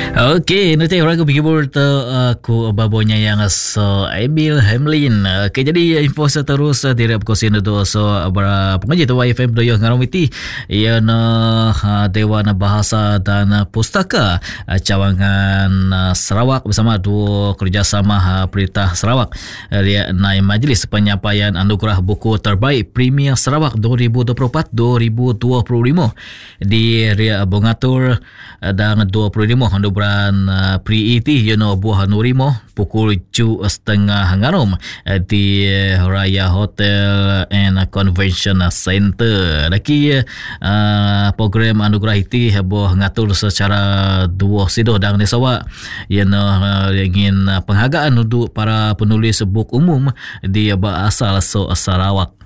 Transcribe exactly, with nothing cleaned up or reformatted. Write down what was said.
Okey, nanti orang aku fikir tu aku babonya yang so Emil Hamlin. Okey, jadi info seterus tidak berkosin tu so berapa pengaji tu Y F M doyo ngaramiti ia na Dewan Bahasa dan Pustaka Cawangan Sarawak bersama dua kerjasama Perintah Sarawak dia naik majlis penyampaian anugerah buku terbaik Premier Sarawak dua ribu dua puluh empat dua ribu dua puluh lima di Ria Bongatur dan dua puluh lima bulan uh, Pri-Iti you know buah Nurimo pukul tujuh setengah ngarum uh, di uh, Raya Hotel and Convention Center. Lagi uh, program anugerah itu buah ngatur secara dua sidoh dan desawa you know uh, ingin uh, penghargaan untuk para penulis buku umum di bahasa so Sarawak.